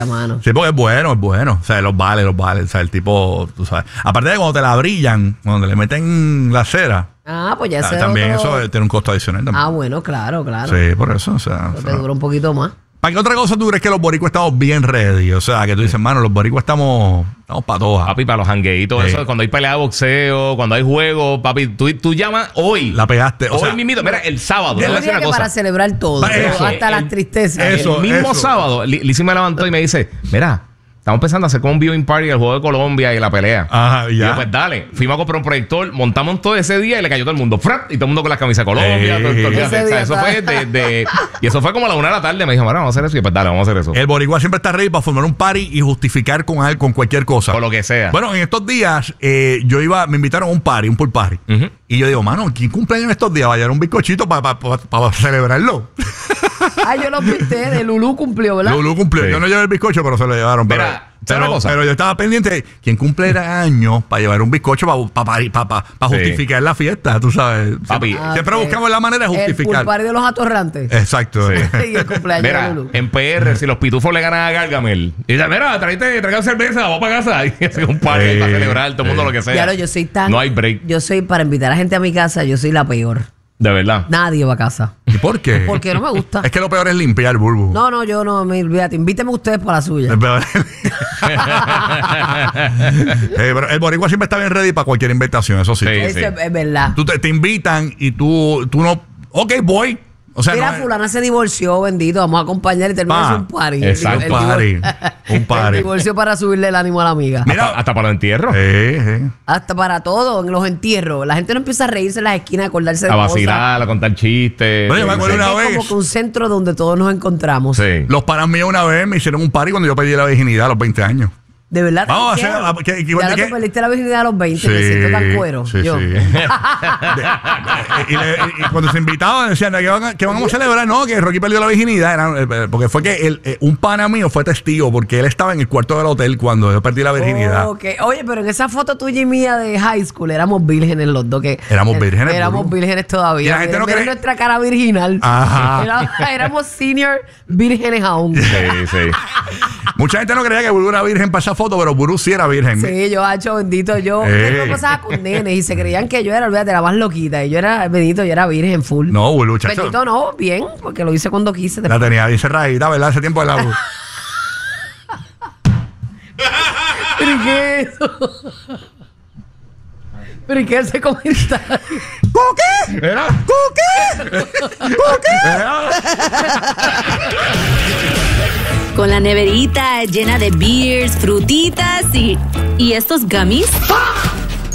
mano. Sí, porque es bueno. O sea, los vale. O sea, el tipo, tú sabes. Aparte de cuando te la brillan, cuando le meten la cera. Pues ya sé. También eso tiene un costo adicional también. Bueno, claro. Sí, por eso. O sea, te dura un poquito más. ¿Para qué otra cosa tú crees que los boricuas estamos bien ready? O sea, que tú dices, mano, los boricuas estamos para todas. Papi, para los jangueitos, eso, cuando hay pelea de boxeo, cuando hay juegos, papi, tú llamas hoy. La pegaste. Hoy mismito, mira, el sábado. Yo diría que para celebrar todo, hasta las tristezas. El mismo sábado, Lizzy me levantó y me dice, mira, estamos pensando hacer como un viewing party del juego de Colombia y la pelea. Ajá, ya. Y yo, pues dale. Fuimos a comprar un proyector, montamos todo ese día y le cayó todo el mundo. Y todo el mundo con las camisas de Colombia. Y eso fue como a la 1 de la tarde. Me dijo, mira, vamos a hacer eso. Y pues dale, vamos a hacer eso. El boricua siempre está ready para formar un party y justificar con cualquier cosa. O lo que sea. Bueno, en estos días me invitaron a un party, un pool party. Y yo digo, mano, ¿quién cumpleaños en estos días? Va a llevar un bizcochito para celebrarlo. Yo lo pinté, de Lulú cumplió, ¿verdad? Lulú cumplió. Sí. Yo no llevé el bizcocho, pero se lo llevaron. Pero yo estaba pendiente de quién cumple años para llevar un bizcocho para justificar la fiesta, tú sabes. Papi, siempre buscamos la manera de justificar. El pool party de los atorrantes. Exacto. Sí. Y el cumpleaños de Lulú. En PR, si los pitufos le ganan a Gargamel, y dice, mira, traigan cerveza, vamos para casa. Y hace un party para celebrar, todo el mundo lo que sea. Claro, yo soy tan... No hay break. Yo soy, para invitar a gente a mi casa, yo soy la peor. De verdad. Nadie va a casa. ¿Y por qué? Porque no me gusta. Es que lo peor es limpiar, Bulbu. No, yo no, olvídate. Invíteme ustedes para la suya. Pero el boricua siempre está bien ready para cualquier invitación, eso sí. Eso es verdad. Te invitan y tú no... Ok, voy. O sea, mira, fulana se divorció, bendito. Vamos a acompañar y terminamos un party. Exacto. Un party. El divorcio para subirle el ánimo a la amiga. Mira, hasta para los entierros. Hasta para todo, en los entierros. La gente no empieza a reírse en las esquinas, a acordarse de cosas. A vacilar, a contar chistes. Bueno, yo me acuerdo una vez. Es como que un centro donde todos nos encontramos. Sí. Los panas míos una vez me hicieron un party cuando yo pedí la virginidad a los 20 años. De verdad. Vamos a hacer. Ya no te perdiste la virginidad a los 20, me siento tan cuero. Sí. Y cuando se invitaban decían que vamos a celebrar, no, que Rocky perdió la virginidad. Porque fue que un pana mío fue testigo, porque él estaba en el cuarto del hotel cuando yo perdí la virginidad. Oye, pero en esa foto tuya y mía de high school éramos vírgenes los dos. Éramos vírgenes. Éramos vírgenes todavía. Y la gente no cree nuestra cara virginal. Ajá. Éramos senior vírgenes aún. Sí. Mucha gente no creía que Burú era virgen para esa foto, pero Burú sí era virgen. Sí, yo, hacho, bendito, yo pasaba con nenes y se creían que yo era, olvídate, la más loquita. Y yo era, bendito, yo era virgen full. No, Burú, chacho. Bendito no, bien, porque lo hice cuando quise. La tenía bien cerradita, ¿verdad? Ese tiempo de la luz. ¿Pero qué es eso? ¿Pero qué es ese comentario? ¿Qué? ¿Era? ¿Qué? Con la neverita llena de beers, frutitas y estos gummies.